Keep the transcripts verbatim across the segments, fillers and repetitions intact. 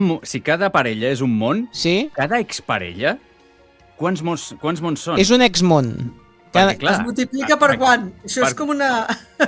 si cada parella és un món, sí? cada exparella, quants mons, quants mons són? És un exmón. Perquè, clar, es multiplica per quant? Això per... és com una...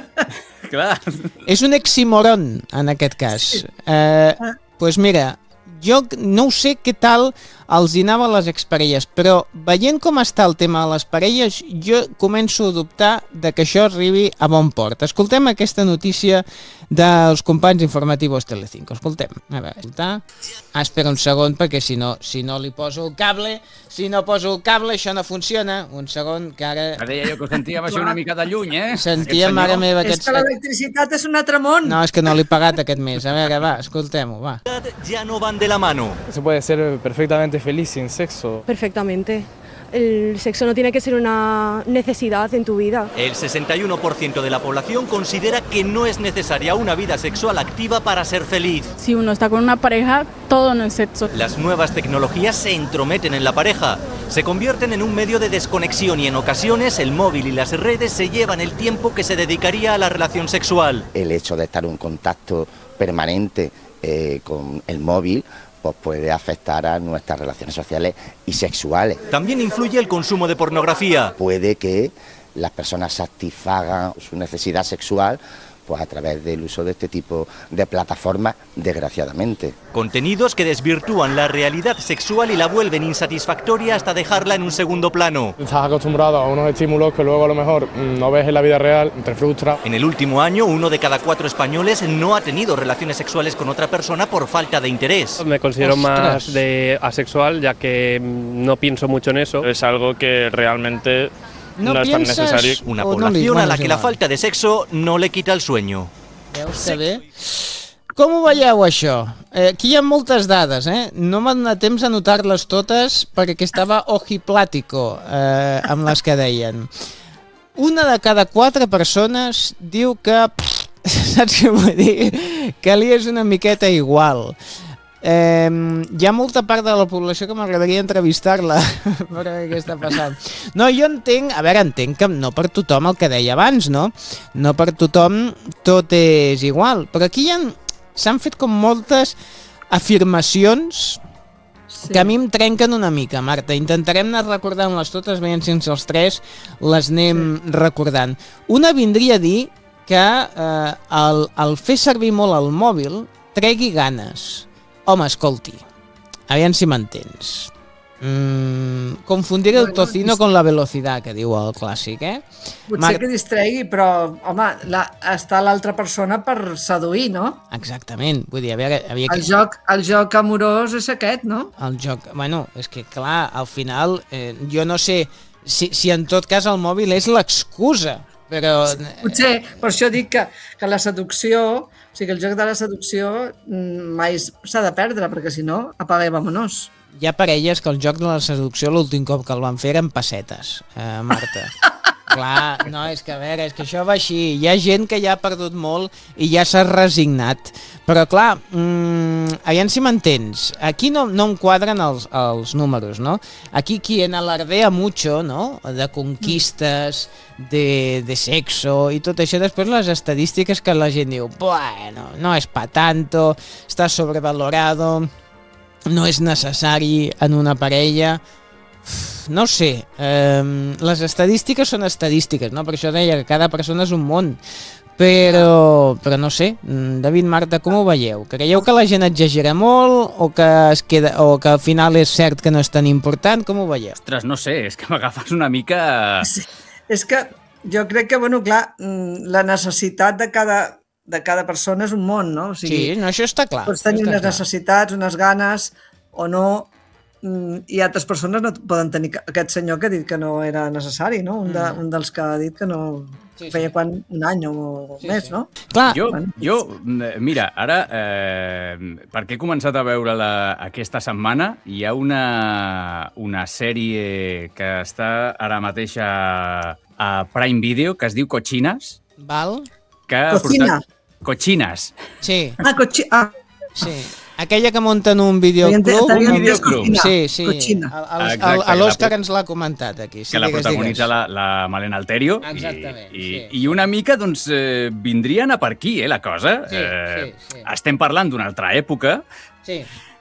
clar. És un eximoron, en aquest cas. Sí. Eh, pues mira, jo no ho sé què tal els hi anava a les exparelles, però veient com està el tema de les parelles, jo començo a dubtar de que això arribi a bon port. Escoltem aquesta notícia dels companys informatius Telecinco. Escoltem. A veure, escolta. Ah, espera un segon, perquè si no, si no li poso el cable, si no poso el cable, això no funciona. Un segon, que ara... Ara deia jo que ho sentíem així una mica de lluny, eh? Sentíem, mare meva... És que l'electricitat és un altre món. No, és que no l'he pagat aquest mes. A veure, va, escoltem-ho, va. Ya no van de la mano. Se puede ser perfectamente feliz sin sexo. Perfectamente. El sexo no tiene que ser una necesidad en tu vida. El sesenta y uno por ciento de la población considera que no es necesaria una vida sexual activa para ser feliz. Si uno está con una pareja, todo no es sexo. Las nuevas tecnologías se entrometen en la pareja, se convierten en un medio de desconexión y en ocasiones el móvil y las redes se llevan el tiempo que se dedicaría a la relación sexual. El hecho de estar en contacto permanente eh, con el móvil pues puede afectar a nuestras relaciones sociales y sexuales. También influye el consumo de pornografía. Puede que las personas satisfagan su necesidad sexual pues a través del uso de este tipo de plataformas, desgraciadamente. Contenidos que desvirtúan la realidad sexual y la vuelven insatisfactoria hasta dejarla en un segundo plano. Estás acostumbrado a unos estímulos que luego a lo mejor no ves en la vida real, te frustra. En el último año, uno de cada cuatro españoles no ha tenido relaciones sexuales con otra persona por falta de interés. Me considero ¡Ostras! más de asexual, ya que no pienso mucho en eso. Es algo que realmente No, no es tan pienses necesario. Una o no li- población bueno, a la és que la igual. falta de sexo no le quita el sueño. Veus que bé? Com ho veieu, això? Eh, aquí hi ha moltes dades, eh? No m'ha donat temps a anotar-les totes perquè estava ojiplático eh, amb les que deien. Una de cada quatre persones diu que... Pff, saps què vull dir? Que li és una miqueta igual. Eh, hi ha molta part de la població que m'agradaria entrevistar-la per veure què està passant. No, jo entenc, a veure, entenc que no per tothom el que deia abans, no? No per tothom tot és igual, però aquí hi ha, s'han fet com moltes afirmacions Sí. que a mi em trenquen una mica, Marta. Intentarem anar recordant-les totes, veient si ens els tres les anem sí. recordant. Una vindria a dir que eh, el, el fer servir molt el mòbil tregui ganes. Home, escolti, aviam si m'entens. Mm, confundir el tocino con la velocidad, que diu el clàssic, eh? Potser Mar... que distregui, però, home, la, està l'altra persona per seduir, no? Exactament, vull dir, a veure... Havia El que... joc, el joc amorós és aquest, no? El joc... Bueno, és que, clar, al final, eh, jo no sé si, si en tot cas el mòbil és l'excusa, però... Potser, per això dic que, que la seducció, o sigui, el joc de la seducció mai s'ha de perdre, perquè si no, apaga i vamonos. Hi ha parelles que el joc de la seducció l'últim cop que el van fer eren pessetes, eh, Marta. Clar, no, és que a veure, és que això va així. Hi ha gent que ja ha perdut molt i ja s'ha resignat. Però clar, mmm, aviam si m'entens. Aquí no, no em quadren els, els números, no? Aquí quien alardea mucho, no? De conquistes, de, de sexo i tot això. Després les estadístiques que la gent diu, bueno, no és pa tanto, està sobrevalorado, no és necessari en una parella. No sé, eh, les estadístiques són estadístiques, no? Per això deia que cada persona és un món, però, però no sé, David, Marta, com ho veieu? Creieu que la gent exagera molt o que, es queda, o que al final és cert que no és tan important? Com ho veieu? Ostres, no sé, és que m'agafes una mica... Sí. És que jo crec que, bueno, clar, la necessitat de cada, de cada persona és un món, no? O sigui, sí, no, això està clar. Pots tenir unes clar. necessitats, unes ganes o no, i altres persones no poden tenir aquest senyor que ha dit que no era necessari, no? Un, de, mm. un dels que ha dit que no sí, feia sí. quan un any o sí, més, sí. no? Clar. Jo, jo, mira, ara, eh, perquè he començat a veure-la aquesta setmana, hi ha una, una sèrie que està ara mateix a, a Prime Video, que es diu Cochines. Val. Que Cocina. Portat... Cochines. Sí. Ah, cochi... ah. Sí. Aquella que munten un videoclub. Un videoclub. Sí, sí. Cochina. L'Òscar ens l'ha comentat aquí. Sí, que la digues, protagonitza digues. la, la Malena Alterio. Exactament, I, sí. i, I una mica, doncs, eh, vindria a anar per aquí, eh, la cosa. Sí, eh, sí, sí. Estem parlant d'una altra època. Sí.